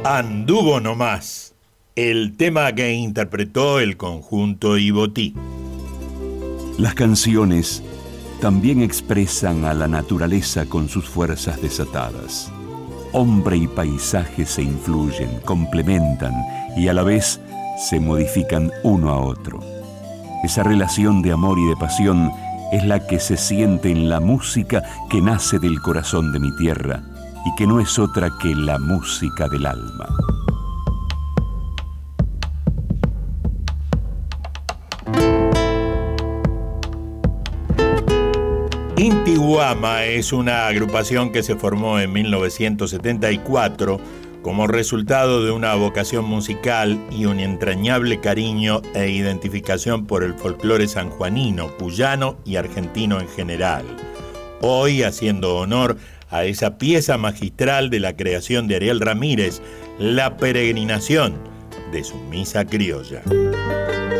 Anduvo nomás, el tema que interpretó el conjunto Ibotí. Las canciones también expresan a la naturaleza con sus fuerzas desatadas. Hombre y paisaje se influyen, complementan y a la vez se modifican uno a otro. Esa relación de amor y de pasión es la que se siente en la música que nace del corazón de mi tierra y que no es otra que la música del alma. Inti Guama es una agrupación que se formó en 1974 como resultado de una vocación musical y un entrañable cariño e identificación por el folclore sanjuanino, cuyano y argentino en general. Hoy, haciendo honor a esa pieza magistral de la creación de Ariel Ramírez, La Peregrinación de su Misa Criolla.